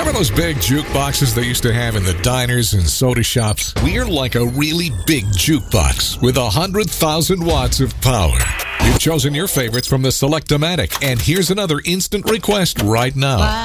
Remember those big jukeboxes they used to have in the diners and soda shops? We're like a really big jukebox with 100,000 watts of power. You've chosen your favorites from the Select-O-Matic, and here's another instant request right now.